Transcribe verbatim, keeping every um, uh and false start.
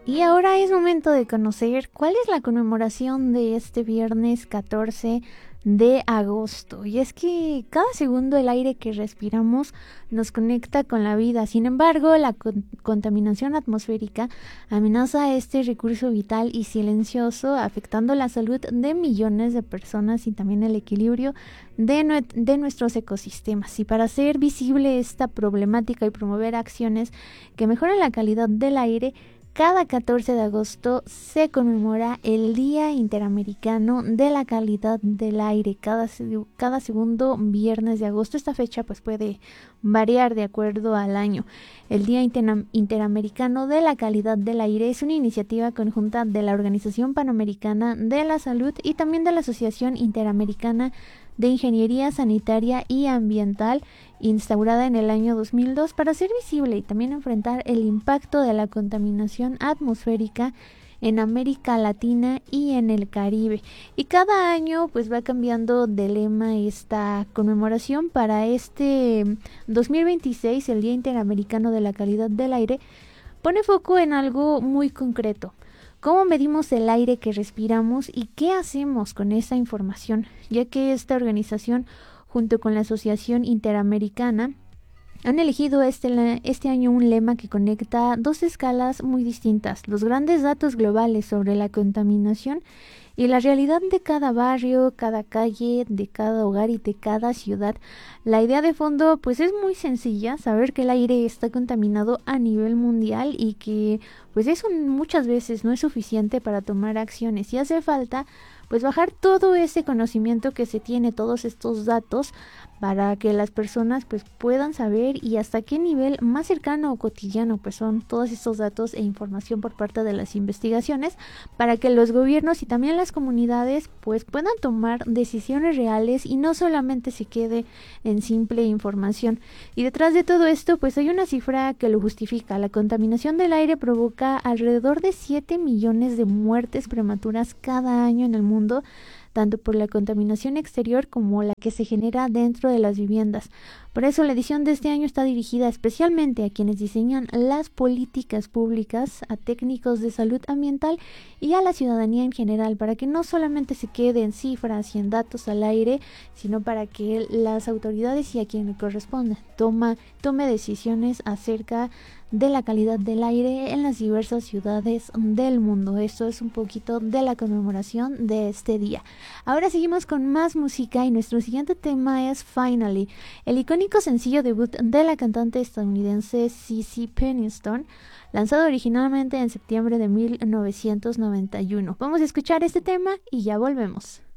Y ahora es momento de conocer cuál es la conmemoración de este viernes catorce de agosto. Y es que cada segundo el aire que respiramos nos conecta con la vida. Sin embargo, la con- contaminación atmosférica amenaza este recurso vital y silencioso, afectando la salud de millones de personas y también el equilibrio de, nue- de nuestros ecosistemas. Y para hacer visible esta problemática y promover acciones que mejoren la calidad del aire, cada catorce de agosto se conmemora el Día Interamericano de la Calidad del Aire. Cada, cada segundo viernes de agosto. Esta fecha pues puede variar de acuerdo al año. El Día Inter- Interamericano de la Calidad del Aire es una iniciativa conjunta de la Organización Panamericana de la Salud y también de la Asociación Interamericana de Ingeniería Sanitaria y Ambiental, instaurada en el año dos mil dos para hacer visible y también enfrentar el impacto de la contaminación atmosférica en América Latina y en el Caribe. Y cada año pues va cambiando de lema esta conmemoración. Para este dos mil veintiséis, el Día Interamericano de la Calidad del Aire pone foco en algo muy concreto: cómo medimos el aire que respiramos y qué hacemos con esa información, ya que esta organización, junto con la Asociación Interamericana, han elegido este, este año un lema que conecta dos escalas muy distintas: los grandes datos globales sobre la contaminación y la realidad de cada barrio, cada calle, de cada hogar y de cada ciudad. La idea de fondo pues es muy sencilla: saber que el aire está contaminado a nivel mundial y que pues eso muchas veces no es suficiente para tomar acciones, y hace falta pues bajar todo ese conocimiento que se tiene, todos estos datos, para que las personas pues puedan saber y hasta qué nivel más cercano o cotidiano pues son todos estos datos e información por parte de las investigaciones, para que los gobiernos y también las comunidades pues puedan tomar decisiones reales y no solamente se quede en simple información. Y detrás de todo esto pues hay una cifra que lo justifica: la contaminación del aire provoca alrededor de siete millones de muertes prematuras cada año en el mundo, tanto por la contaminación exterior como la que se genera dentro de las viviendas. Por eso la edición de este año está dirigida especialmente a quienes diseñan las políticas públicas, a técnicos de salud ambiental y a la ciudadanía en general, para que no solamente se quede en cifras y en datos al aire, sino para que las autoridades y a quien le corresponda toma, tome decisiones acerca de la calidad del aire en las diversas ciudades del mundo. Esto es un poquito de la conmemoración de este día. Ahora seguimos con más música y nuestro siguiente tema es Finally, el icónico sencillo debut de la cantante estadounidense CeCe Peniston, lanzado originalmente en septiembre de mil novecientos noventa y uno. Vamos a escuchar este tema y ya volvemos.